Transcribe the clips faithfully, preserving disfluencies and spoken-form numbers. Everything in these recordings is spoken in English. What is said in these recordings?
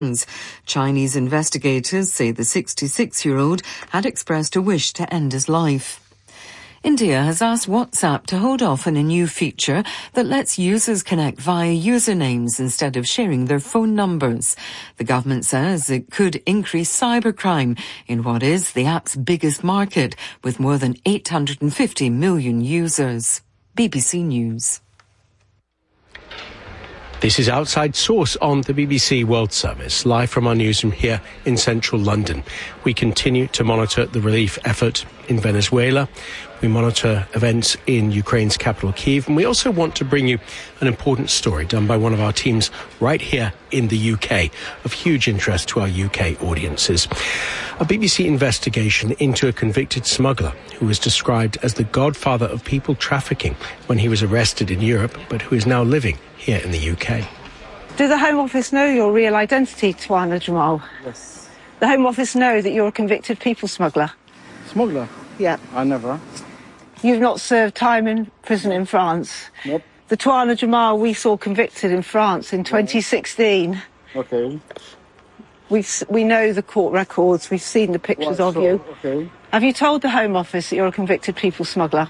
Chinese investigators say the sixty-six-year-old had expressed a wish to end his life. India has asked WhatsApp to hold off on a new feature that lets users connect via usernames instead of sharing their phone numbers. The government says it could increase cybercrime in what is the app's biggest market, with more than eight hundred fifty million users. B B C News. This is Outside Source on the B B C World Service, live from our newsroom here in central London. We continue to monitor the relief effort in Venezuela. We monitor events in Ukraine's capital, Kyiv, and we also want to bring you an important story done by one of our teams right here in the U K, of huge interest to our U K audiences. A B B C investigation into a convicted smuggler who was described as the godfather of people trafficking when he was arrested in Europe, but who is now living here in the U K. Do the Home Office know your real identity, Tuana Jamal? Yes. The Home Office know that you're a convicted people smuggler? Smuggler? Yeah. I never. You've not served time in prison in France? Nope. The Tuana Jamal we saw convicted in France in twenty sixteen. Okay. We've, we know the court records, we've seen the pictures Well, of so, you. Okay. Have you told the Home Office that you're a convicted people smuggler?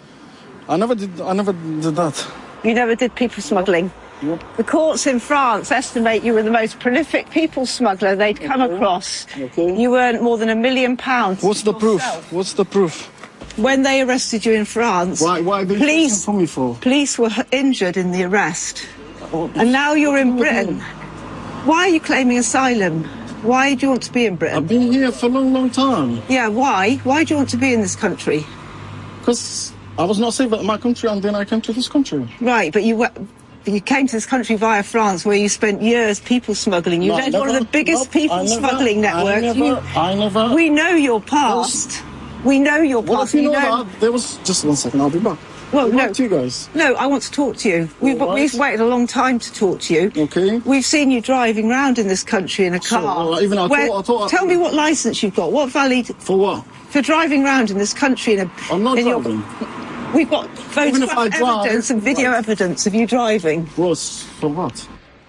I never did, I never did that. You never did people smuggling? Nope. The courts in France estimate you were the most prolific people smuggler they'd come Okay. across. Okay. You earned more than a million pounds. What's the proof? yourself. What's the proof? When they arrested you in France, Why, why did police, you for me for? police were h- injured in the arrest. Oh, And now you're in what do you Britain. mean? Why are you claiming asylum? Why do you want to be in I've Britain? been here for a long, long time. Yeah, why? Why do you want to be in this country? Because I was not safe at my country and then I came to this country. Right, but you were... You came to this country via France, where you spent years people smuggling. You No, led never, one of the biggest nope, people I never, smuggling networks. I never, You- I never. we know your past. We know your Well, past. if you We know that, there was just one second. I'll be back. Well, I'll be no. back to you guys. No, I want to talk to you. We've, All right. we've waited a long time to talk to you. Okay. We've seen you driving around in this country in a Sure, car. well, even I Where- thought- I thought- tell me what licence you've got. What valid For what? for driving around in this country in a? I'm not in your- driving. We've got Even if I photograph drive- evidence and video Right. evidence of you driving. Was for what?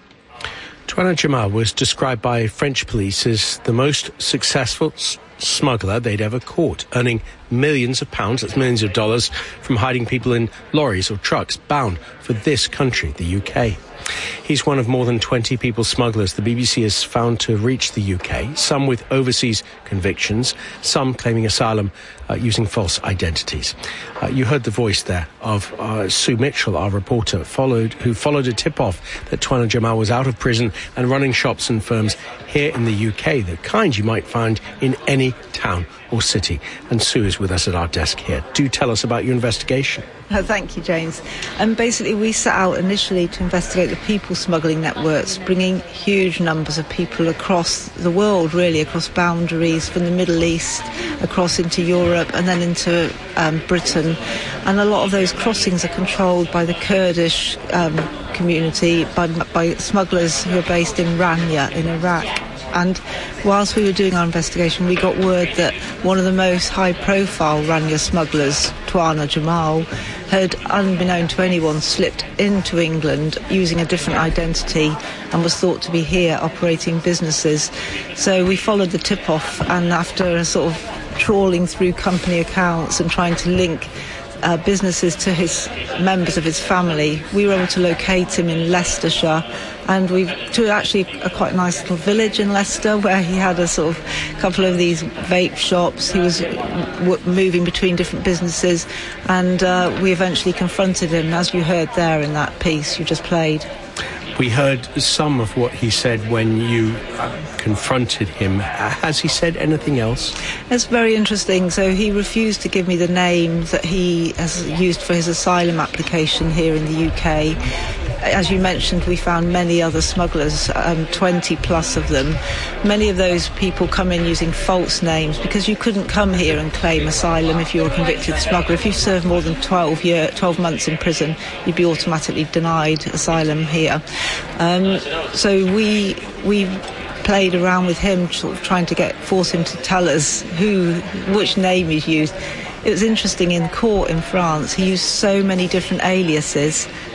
Tuana Jamal was described by French police as the most successful s- smuggler they'd ever caught, earning millions of pounds, that's millions of dollars, from hiding people in lorries or trucks bound for this country, the U K. He's one of more than twenty people smugglers the B B C has found to have reached the U K, some with overseas convictions, some claiming asylum uh, using false identities. Uh, you heard the voice there of uh, Sue Mitchell, our reporter, followed who followed a tip-off that Tuana Jamal was out of prison and running shops and firms here in the U K, the kind you might find in any town or city. And Sue is with us at our desk here. Do tell us about your investigation. Oh, thank you, James. And basically, we set out initially to investigate the people smuggling networks, bringing huge numbers of people across the world, really, across boundaries from the Middle East, across into Europe, and then into um, Britain. And a lot of those crossings are controlled by the Kurdish um, community, by, by smugglers who are based in Rania in Iraq. And whilst we were doing our investigation, we got word that one of the most high-profile Rania smugglers, Tuana Jamal, had, unbeknown to anyone, slipped into England using a different identity and was thought to be here operating businesses. So we followed the tip-off, and after a sort of trawling through company accounts and trying to link Uh, businesses to his members of his family, we were able to locate him in Leicestershire, and we to actually a quite nice little village in Leicester where he had a sort of couple of these vape shops. He was w- moving between different businesses, and uh, we eventually confronted him, as you heard there in that piece you just played. We heard some of what he said when you uh, confronted him. Uh, has he said anything else? It's very interesting. So he refused to give me the name that he has used for his asylum application here in the U K. As you mentioned, we found many other smugglers, um, twenty plus of them. Many of those people come in using false names, because you couldn't come here and claim asylum if you're a convicted smuggler. If you've served more than twelve, year, twelve months in prison, you'd be automatically denied asylum here. Um, so we we played around with him, sort of trying to get force him to tell us who, which name he'd used. It was interesting, in court in France, he used so many different aliases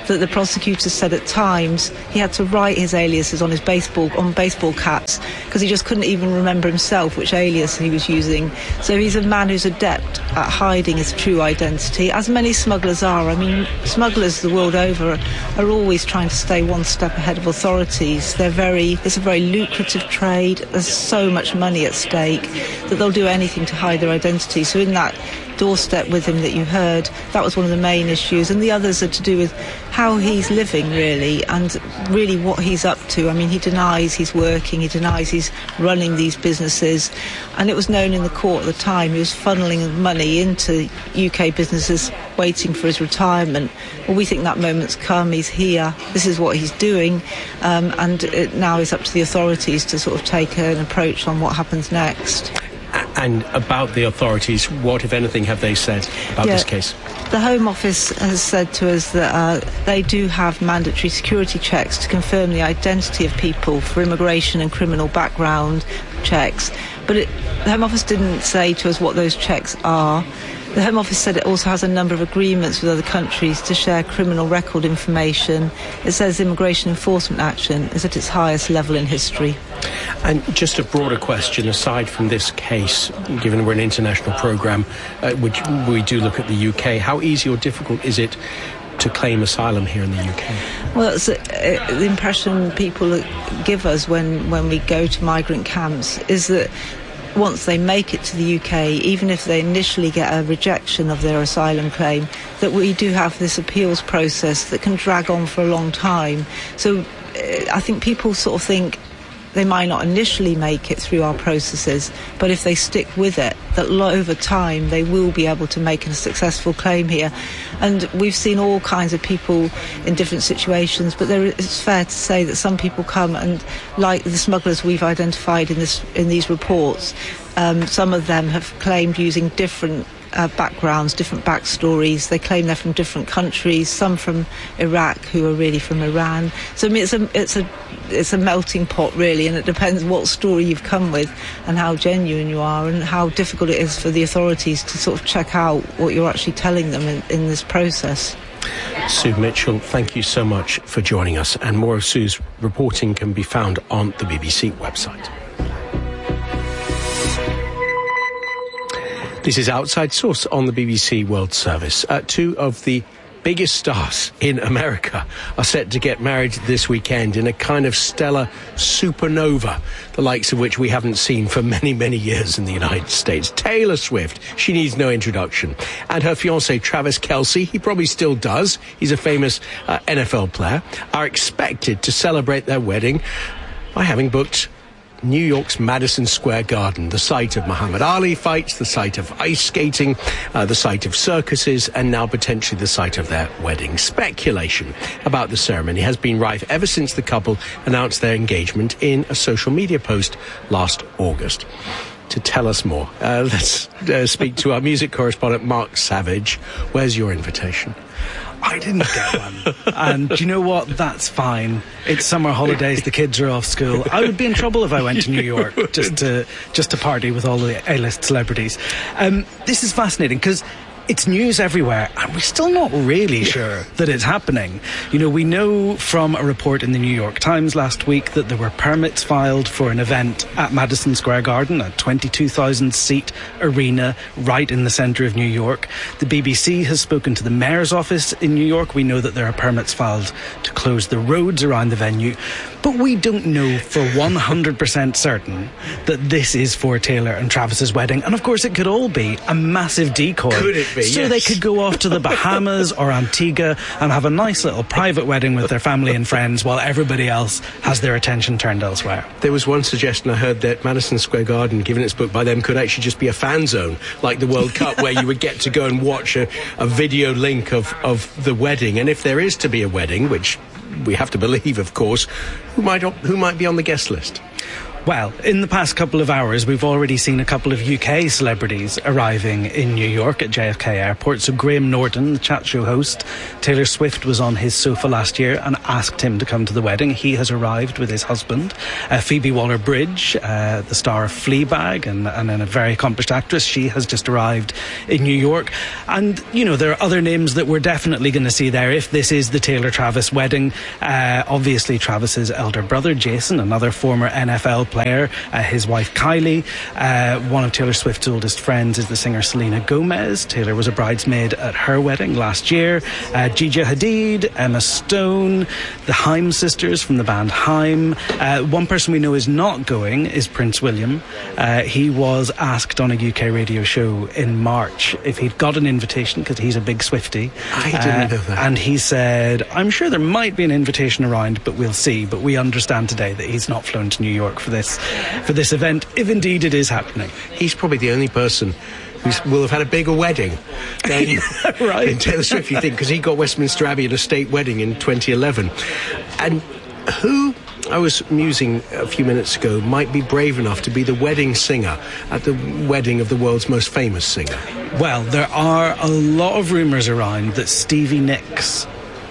that the prosecutor said at times he had to write his aliases on his baseball on baseball caps because he just couldn't even remember himself which alias he was using. So he's a man who's adept at hiding his true identity, as many smugglers are. I mean, smugglers the world over are always trying to stay one step ahead of authorities. They're very, it's a very lucrative trade. There's so much money at stake that they'll do anything to hide their identity. So in that doorstep with him that you heard, that was one of the main issues, and the others are to do with how he's living really, and really what he's up to. I mean, he denies he's working, he denies he's running these businesses, and it was known in the court at the time he was funneling money into U K businesses waiting for his retirement. Well, we think that moment's come, he's here, this is what he's doing, um, and it now is up to the authorities to sort of take an approach on what happens next. And about the authorities, what, if anything, have they said about yeah, this case? The Home Office has said to us that uh, they do have mandatory security checks to confirm the identity of people for immigration and criminal background checks. But it, the Home Office didn't say to us what those checks are. The Home Office said it also has a number of agreements with other countries to share criminal record information. It says immigration enforcement action is at its highest level in history. And just a broader question, aside from this case, given we're an international programme, uh, which we do look at the U K, how easy or difficult is it to claim asylum here in the U K? Well, it's a, uh, the impression people give us when, when we go to migrant camps is that once they make it to the U K, even if they initially get a rejection of their asylum claim, that we do have this appeals process that can drag on for a long time. So uh, I think people sort of think they might not initially make it through our processes, but if they stick with it, that over time they will be able to make a successful claim here. And we've seen all kinds of people in different situations, but there, it's fair to say that some people come and, like the smugglers we've identified in this in these reports, um, some of them have claimed using different Uh, backgrounds, different backstories. They claim they're from different countries, some from Iraq who are really from Iran. So I mean, it's a it's a it's a melting pot really, and it depends what story you've come with and how genuine you are and how difficult it is for the authorities to sort of check out what you're actually telling them in, in this process. Sue Mitchell, thank you so much for joining us, and more of Sue's reporting can be found on the B B C website. This is Outside Source on the B B C World Service. Uh, two of the biggest stars in America are set to get married this weekend in a kind of stellar supernova, the likes of which we haven't seen for many, many years in the United States. Taylor Swift, she needs no introduction. And her fiancé, Travis Kelce, he probably still does, he's a famous uh, N F L player, are expected to celebrate their wedding by having booked New York's Madison Square Garden, the site of Muhammad Ali fights, the site of ice skating, uh, the site of circuses, and now potentially the site of their wedding. Speculation about the ceremony has been rife ever since the couple announced their engagement in a social media post last August. To tell us more, uh, let's uh, speak to our music correspondent, Mark Savage. Where's your invitation? I didn't get one. And do you know what? That's fine. It's summer holidays, the kids are off school. I would be in trouble if I went to New York just to just to party with all the A-list celebrities. Um, this is fascinating because it's news everywhere, and we're still not really sure that it's happening. You know, we know from a report in the New York Times last week that there were permits filed for an event at Madison Square Garden, a twenty-two thousand seat arena right in the centre of New York. The B B C has spoken to the mayor's office in New York. We know that there are permits filed to close the roads around the venue. But we don't know for one hundred percent certain that this is for Taylor and Travis's wedding. And of course, it could all be a massive decoy. Could it be? So yes. They could go off to the Bahamas or Antigua and have a nice little private wedding with their family and friends while everybody else has their attention turned elsewhere. There was one suggestion I heard that Madison Square Garden, given its book by them, could actually just be a fan zone, like the World Cup, where you would get to go and watch a, a video link of, of the wedding. And if there is to be a wedding, which we have to believe, of course, who might who might be on the guest list? Well, in the past couple of hours, we've already seen a couple of U K celebrities arriving in New York at J F K Airport. So Graham Norton, the chat show host, Taylor Swift was on his sofa last year and asked him to come to the wedding. He has arrived with his husband. Uh, Phoebe Waller-Bridge, uh, the star of Fleabag and, and a very accomplished actress, she has just arrived in New York. And, you know, there are other names that we're definitely going to see there if this is the Taylor-Travis wedding. Uh, obviously, Travis's elder brother, Jason, another former N F L player, uh, his wife Kylie. Uh, one of Taylor Swift's oldest friends is the singer Selena Gomez. Taylor was a bridesmaid at her wedding last year. Uh, Gigi Hadid, Emma Stone, the Haim sisters from the band Haim. Uh, one person we know is not going is Prince William. Uh, he was asked on a U K radio show in March if he'd got an invitation, because he's a big Swiftie. I didn't uh, know that. And he said, I'm sure there might be an invitation around, but we'll see. But we understand today that he's not flown to New York for this for this event, if indeed it is happening. He's probably the only person who will have had a bigger wedding than, right. than Taylor Swift, you think, because he got Westminster Abbey at a state wedding in twenty eleven. And who, I was musing a few minutes ago, might be brave enough to be the wedding singer at the wedding of the world's most famous singer? Well, there are a lot of rumours around that Stevie Nicks,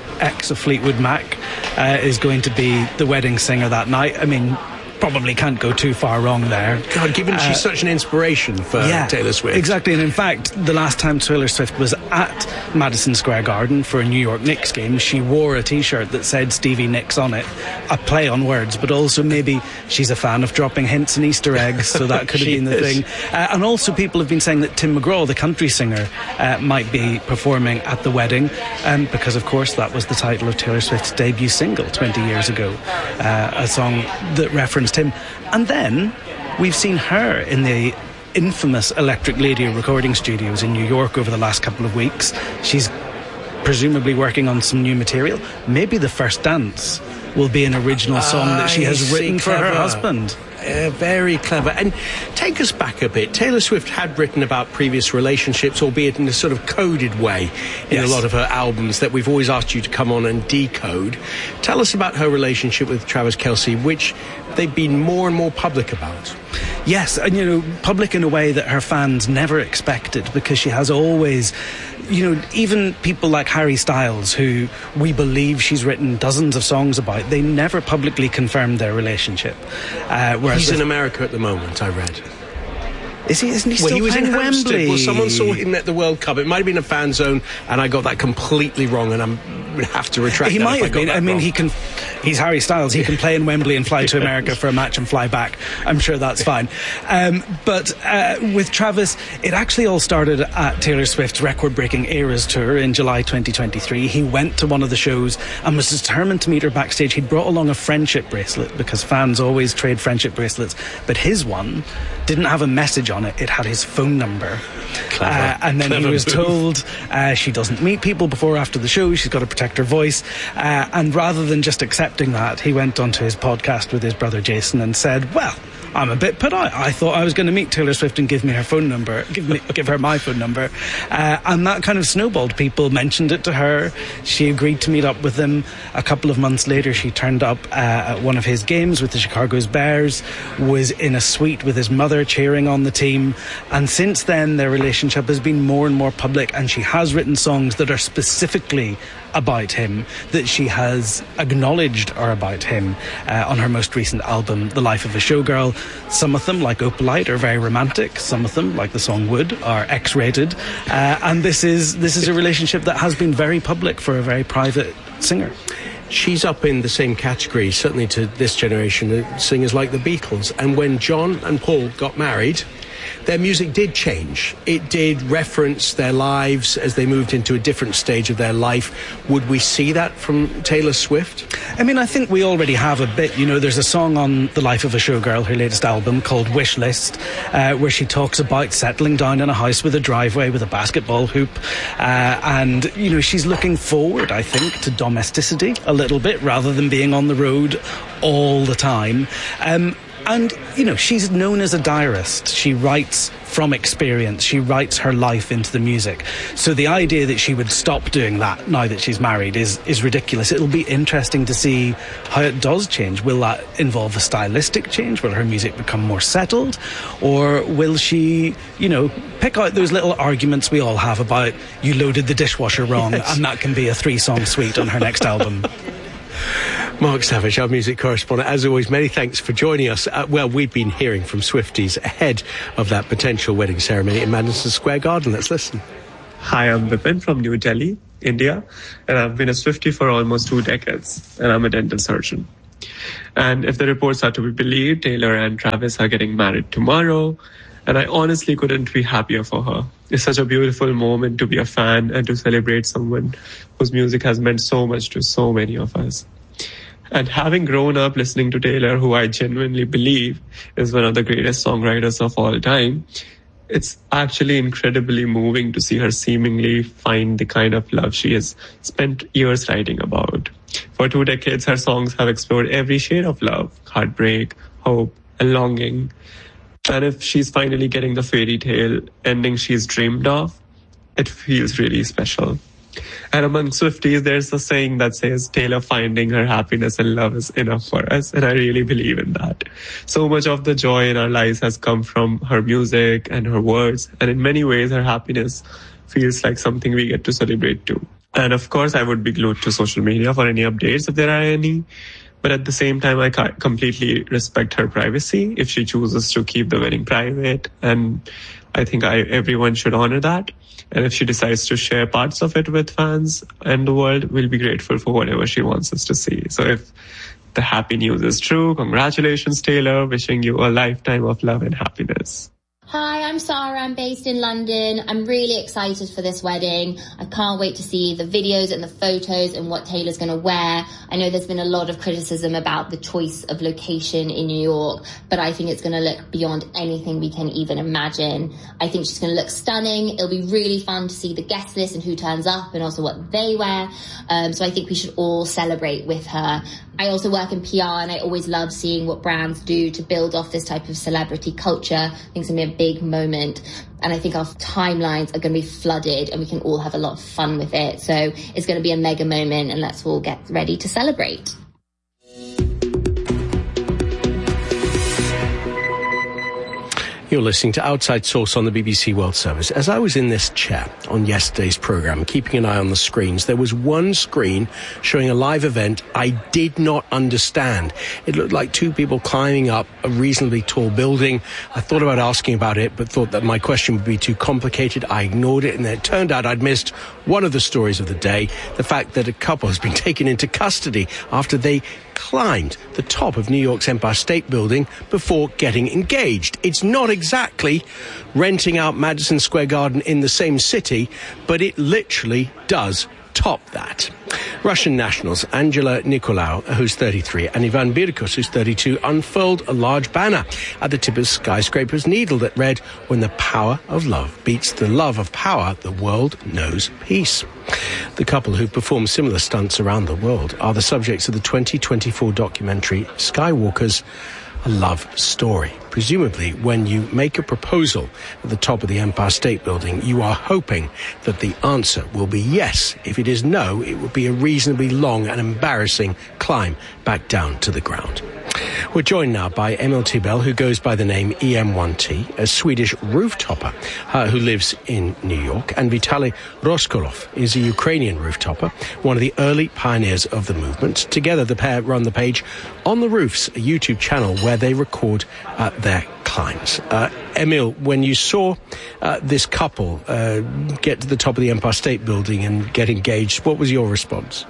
ex of Fleetwood Mac, uh, is going to be the wedding singer that night. I mean, probably can't go too far wrong there. God, given uh, she's such an inspiration for yeah, Taylor Swift. Exactly, and in fact, the last time Taylor Swift was at Madison Square Garden for a New York Knicks game, she wore a t-shirt that said Stevie Nicks on it, a play on words, but also maybe she's a fan of dropping hints and Easter eggs, so that could have been the is. thing. Uh, and also people have been saying that Tim McGraw, the country singer, uh, might be performing at the wedding, um, because of course that was the title of Taylor Swift's debut single twenty years ago, uh, a song that referenced him. And then we've seen her in the infamous Electric Lady recording studios in New York over the last couple of weeks. She's presumably working on some new material. Maybe The First Dance will be an original song that she has written for her husband. Uh, very clever. And take us back a bit. Taylor Swift had written about previous relationships, albeit in a sort of coded way in yes. a lot of her albums that we've always asked you to come on and decode. Tell us about her relationship with Travis Kelce, which they've been more and more public about. Yes, and you know, public in a way that her fans never expected, because she has always, you know, even people like Harry Styles, who we believe she's written dozens of songs about, they never publicly confirmed their relationship. Uh, whereas He's in America at the moment, I read. Is he? Isn't he still well, he was playing in Hampstead. Wembley? Well, someone saw him at the World Cup. It might have been a fan zone, and I got that completely wrong, and I'm would have to retract he that. He might if have I got been. that I mean, wrong. he can. He's Harry Styles. He can play in Wembley and fly to America for a match and fly back. I'm sure that's fine. Um, but uh, with Travis, it actually all started at Taylor Swift's record-breaking Eras tour in July twenty twenty-three. He went to one of the shows and was determined to meet her backstage. He'd brought along a friendship bracelet, because fans always trade friendship bracelets, but his one didn't have a message on it. It had his phone number. Clever. Uh, and then Clever he was move. told uh, she doesn't meet people before or after the show. She's got to protect her voice. Uh, and rather than just accepting that, he went onto his podcast with his brother Jason and said, well, I'm a bit put out. I thought I was going to meet Taylor Swift and give me her phone number, give me, give her my phone number. Uh, and that kind of snowballed. People mentioned it to her. She agreed to meet up with him. A couple of months later, she turned up uh, at one of his games with the Chicago Bears, was in a suite with his mother cheering on the team. And since then, their relationship has been more and more public, and she has written songs that are specifically about him, that she has acknowledged are about him uh, on her most recent album, The Life of a Showgirl. Some of them, like Opalite, are very romantic. Some of them, like the song Wood, are X-rated. Uh, and this is this is a relationship that has been very public for a very private singer. She's up in the same category, certainly to this generation, of singers like the Beatles. And when John and Paul got married, their music did change. It did reference their lives as they moved into a different stage of their life. Would we see that from Taylor Swift? I mean, I think we already have a bit. You know, there's a song on The Life of a Showgirl, her latest album, called Wish List, uh, where she talks about settling down in a house with a driveway with a basketball hoop. Uh, and, you know, she's looking forward, I think, to domesticity a little bit, rather than being on the road all the time. Um, And, you know, she's known as a diarist. She writes from experience. She writes her life into the music. So the idea that she would stop doing that now that she's married is, is ridiculous. It'll be interesting to see how it does change. Will that involve a stylistic change? Will her music become more settled? Or will she, you know, pick out those little arguments we all have about you loaded the dishwasher wrong, yes, and that can be a three-song suite on her next album? Mark Savage, our music correspondent, as always, many thanks for joining us. Uh, well, we've been hearing from Swifties ahead of that potential wedding ceremony in Madison Square Garden. Let's listen. Hi, I'm Vipin from New Delhi, India, and I've been a Swiftie for almost two decades, and I'm a dental surgeon. And if the reports are to be believed, Taylor and Travis are getting married tomorrow, and I honestly couldn't be happier for her. It's such a beautiful moment to be a fan and to celebrate someone whose music has meant so much to so many of us. And having grown up listening to Taylor, who I genuinely believe is one of the greatest songwriters of all time, it's actually incredibly moving to see her seemingly find the kind of love she has spent years writing about. For two decades, her songs have explored every shade of love, heartbreak, hope, and longing. And if she's finally getting the fairy tale ending she's dreamed of, it feels really special. And among Swifties, there's a saying that says, Taylor finding her happiness and love is enough for us. And I really believe in that. So much of the joy in our lives has come from her music and her words. And in many ways, her happiness feels like something we get to celebrate too. And of course, I would be glued to social media for any updates if there are any. But at the same time, I completely respect her privacy if she chooses to keep the wedding private. And I think I, everyone should honor that. And if she decides to share parts of it with fans and the world, we'll be grateful for whatever she wants us to see. So if the happy news is true, congratulations, Taylor. Wishing you a lifetime of love and happiness. Hi, I'm Sarah. I'm based in London. I'm really excited for this wedding. I can't wait to see the videos and the photos and what Taylor's going to wear. I know there's been a lot of criticism about the choice of location in New York, but I think it's going to look beyond anything we can even imagine. I think she's going to look stunning. It'll be really fun to see the guest list and who turns up and also what they wear. Um, so I think we should all celebrate with her. I also work in P R and I always love seeing what brands do to build off this type of celebrity culture. I think it's going to be a big moment. And I think our timelines are going to be flooded and we can all have a lot of fun with it. So it's going to be a mega moment and let's all get ready to celebrate. You're listening to Outside Source on the B B C World Service. As I was in this chair on yesterday's programme, keeping an eye on the screens, there was one screen showing a live event I did not understand. It looked like two people climbing up a reasonably tall building. I thought about asking about it, but thought that my question would be too complicated. I ignored it, and then it turned out I'd missed one of the stories of the day, the fact that a couple has been taken into custody after they climbed the top of New York's Empire State Building before getting engaged. It's not exactly renting out Madison Square Garden in the same city, but it literally does top that. Russian nationals Angela Nicolau, who's thirty-three, and Ivan Birkus, who's thirty-two, unfurled a large banner at the tip of skyscraper's Needle that read, "When the power of love beats the love of power, the world knows peace." The couple, who performed similar stunts around the world, are the subjects of the twenty twenty-four documentary Skywalkers, A Love Story. Presumably, when you make a proposal at the top of the Empire State Building, you are hoping that the answer will be yes. If it is no, it would be a reasonably long and embarrassing climb back down to the ground. We're joined now by Emil Tibel, who goes by the name E M one T, a Swedish rooftopper uh, who lives in New York, and Vitaly Roskolov is a Ukrainian rooftopper, one of the early pioneers of the movement. Together, the pair run the page On the Roofs, a YouTube channel where they record uh, their climbs. Uh, Emil, when you saw uh, this couple uh, get to the top of the Empire State Building and get engaged, what was your response?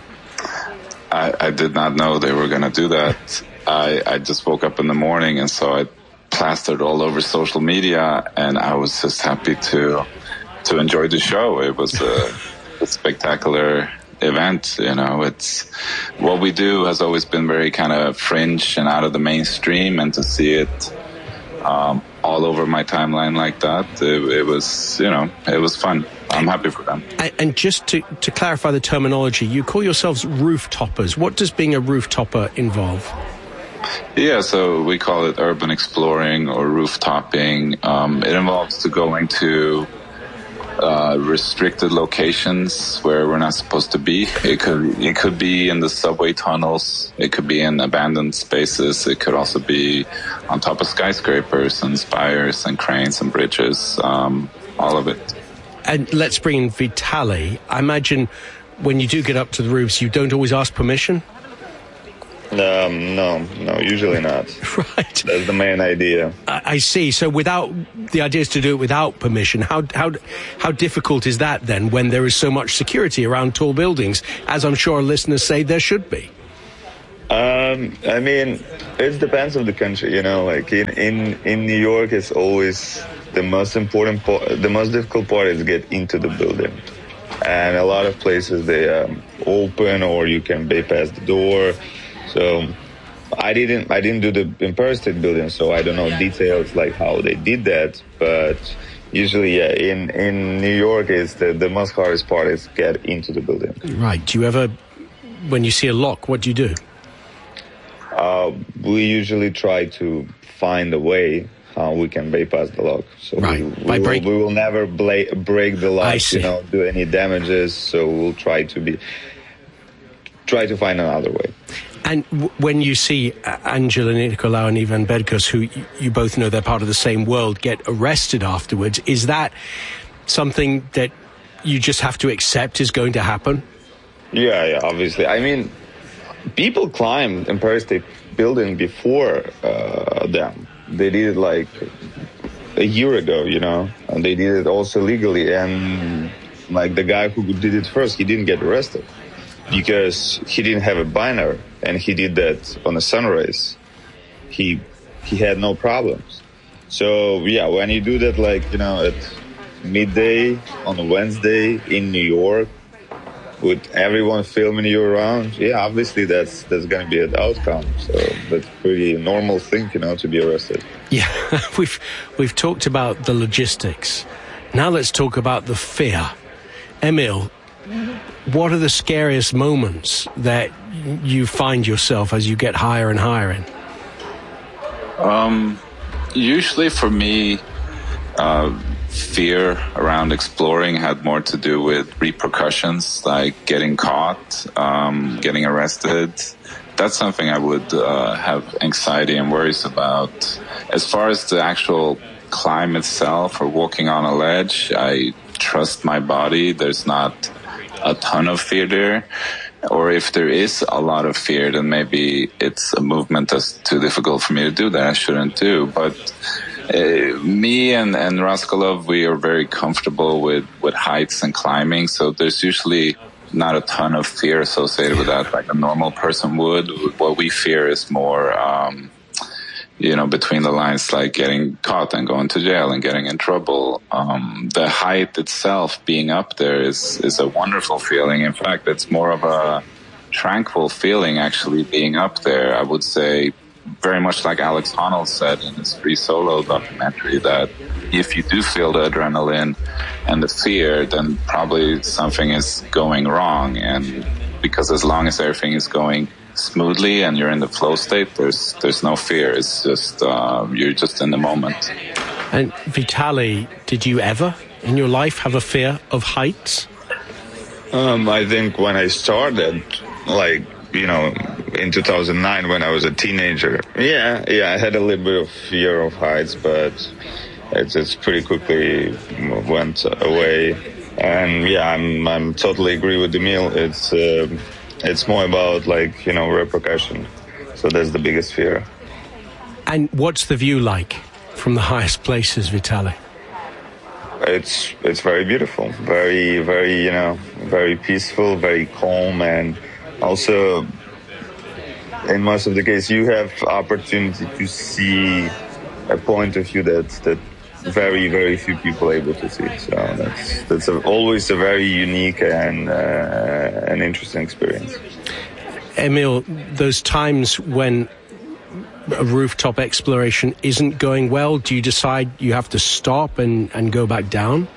I, I did not know they were going to do that. I, I just woke up in the morning and saw it plastered all over social media, and I was just happy to to enjoy the show. It was a, a spectacular event. You know, it's what we do has always been very kind of fringe and out of the mainstream, and to see it um, all over my timeline like that, it, it was, you know, it was fun. I'm happy for them. And, and just to, to clarify the terminology, you call yourselves roof toppers. What does being a roof topper involve? Yeah, so we call it urban exploring or rooftopping. Um, it involves to going to uh, restricted locations where we're not supposed to be. It could it could be in the subway tunnels. It could be in abandoned spaces. It could also be on top of skyscrapers and spires and cranes and bridges. Um, all of it. And let's bring in Vitaly. I imagine when you do get up to the roofs, you don't always ask permission? Um, no, no, usually not. Right. That's the main idea. I, I see. So without, the idea is to do it without permission. How, how, how difficult is that then when there is so much security around tall buildings, as I'm sure listeners say there should be? Um, I mean, it depends on the country, you know, like in, in, in New York, it's always the most important part, the most difficult part is get into the building. And a lot of places they um, open or you can bypass the door. So I didn't I didn't do the Empire State Building, so I don't know details like how they did that. But usually, yeah, in, in New York, is the, the most hardest part is get into the building. Right. Do you ever, when you see a lock, what do you do? Uh, we usually try to find a way how we can bypass the lock. So right. we, we, By will, break- we will never bla- break the lock, you know, do any damages. So we'll try to be try to find another way. And w- when you see uh, Angela Nicolau and Ivan Berkos, who y- you both know they're part of the same world, get arrested afterwards, is that something that you just have to accept is going to happen? Yeah, yeah, obviously. I mean, people climbed Empire State Building before uh, them. They did it like a year ago, you know, and they did it also legally. And like the guy who did it first, he didn't get arrested because he didn't have a banner, and he did that on a sunrise. He he had no problems. So yeah, when you do that, like, you know, at midday on a Wednesday in New York, with everyone filming you around, yeah, obviously that's that's going to be an outcome. So that's a pretty normal thing, you know, to be arrested. Yeah, we've we've talked about the logistics. Now let's talk about the fear. Emil, what are the scariest moments that you find yourself as you get higher and higher in? Um, usually for me, uh, fear around exploring had more to do with repercussions, like getting caught, um, getting arrested. That's something I would uh, have anxiety and worries about. As far as the actual climb itself or walking on a ledge, I trust my body. There's not a ton of fear there. Or if there is a lot of fear, then maybe it's a movement that's too difficult for me to do that I shouldn't do. But Uh, me and, and Raskolov, we are very comfortable with, with heights and climbing, so there's usually not a ton of fear associated with that like a normal person would. What we fear is more, um, you know, between the lines, like getting caught and going to jail and getting in trouble. Um, the height itself, being up there, is, is a wonderful feeling. In fact, it's more of a tranquil feeling actually being up there. I would say, very much like Alex Honnold said in his Free Solo documentary, that if you do feel the adrenaline and the fear, then probably something is going wrong. And because as long as everything is going smoothly and you're in the flow state, there's there's no fear. It's just uh, you're just in the moment. And Vitaly, did you ever in your life have a fear of heights? Um, I think when I started, like, you know, in two thousand nine when I was a teenager. Yeah, yeah, I had a little bit of fear of heights, but it just pretty quickly went away. And yeah, I'm I'm totally agree with Emil. It's uh, it's more about, like, you know, repercussion. So that's the biggest fear. And what's the view like from the highest places, Vitaly? It's it's very beautiful, very very you know very peaceful, very calm, and also, in most of the case, you have opportunity to see a point of view that that very, very few people are able to see. So that's that's a, always a very unique and uh, an interesting experience. Emil, those times when a rooftop exploration isn't going well, do you decide you have to stop and, and go back down?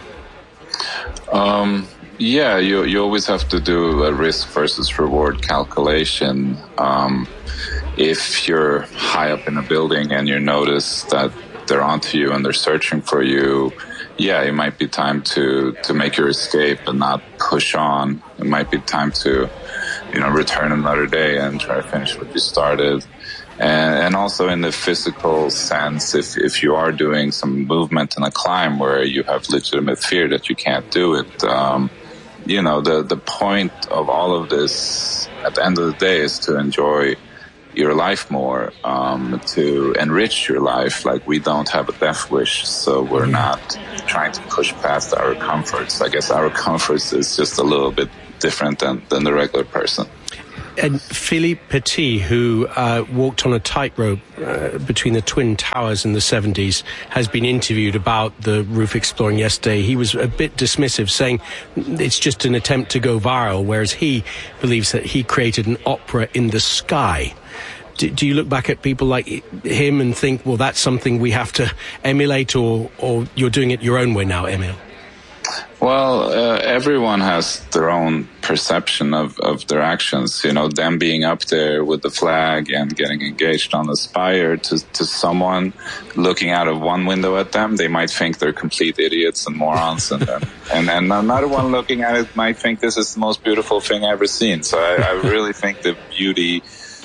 Um... Yeah, you you always have to do a risk versus reward calculation. Um, if you're high up in a building and you notice that they're onto you and they're searching for you, yeah, it might be time to, to make your escape and not push on. It might be time to, you know, return another day and try to finish what you started. And, and also in the physical sense, if, if you are doing some movement in a climb where you have legitimate fear that you can't do it, um, you know, the, the point of all of this at the end of the day is to enjoy your life more, um, to enrich your life. Like, we don't have a death wish, so we're not trying to push past our comforts. I guess our comforts is just a little bit different than, than the regular person. And Philippe Petit, who uh, walked on a tightrope uh, between the Twin Towers in the seventies, has been interviewed about the roof exploring yesterday. He was a bit dismissive, saying it's just an attempt to go viral, whereas he believes that he created an opera in the sky. Do, do you look back at people like him and think, well, that's something we have to emulate, or, or you're doing it your own way now, Emil? Well, uh, everyone has their own perception of, of their actions. You know, them being up there with the flag and getting engaged on the spire, to, to someone looking out of one window at them, they might think they're complete idiots and morons. And then, and then another one looking at it might think this is the most beautiful thing I've ever seen. So I, I really think the beauty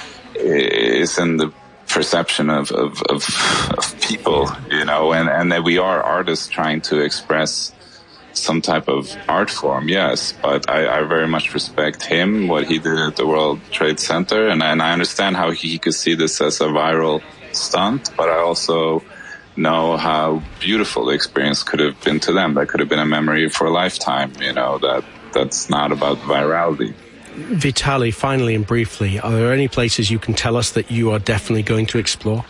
is in the perception of, of, of, of people, you know, and, and that we are artists trying to express some type of art form, yes, but I, I very much respect him, what he did at the World Trade Center, and, and I understand how he could see this as a viral stunt, but I also know how beautiful the experience could have been to them. That could have been a memory for a lifetime, you know, that that's not about virality. Vitaly, finally and briefly, are there any places you can tell us that you are definitely going to explore?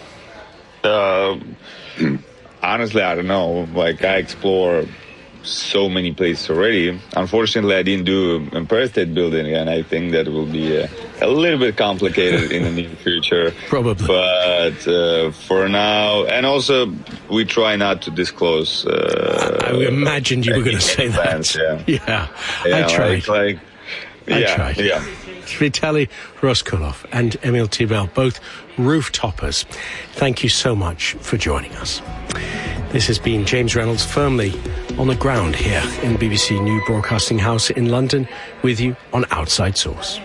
Uh, honestly, I don't know. Like, I explore so many places already. Unfortunately, I didn't do Empire State Building, and I think that will be a, a little bit complicated in the near future. Probably. But uh, for now, and also we try not to disclose. Uh, I imagined you were going to say plans, that. Yeah. yeah, yeah I tried. Like, like, I yeah, tried. Yeah. Vitaly Roskulov and Emil Tibel, both roof toppers. Thank you so much for joining us. This has been James Reynolds, firmly on the ground here in the B B C New Broadcasting House in London, with you on Outside Source.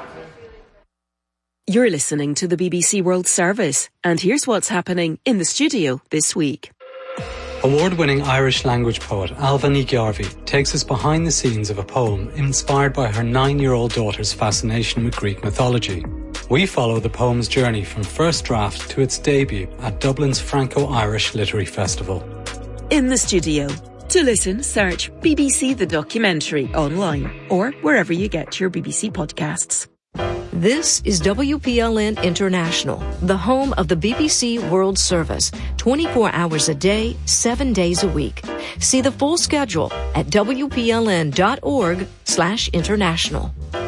You're listening to the B B C World Service, and here's what's happening in the studio this week. Award-winning Irish language poet Ailbhe Ní Ghearbhí takes us behind the scenes of a poem inspired by her nine-year-old daughter's fascination with Greek mythology. We follow the poem's journey from first draft to its debut at Dublin's Franco-Irish Literary Festival. In the studio. To listen, search B B C The Documentary online or wherever you get your B B C podcasts. This is W P L N International, the home of the B B C World Service, twenty-four hours a day, seven days a week. See the full schedule at W P L N dot org slash international.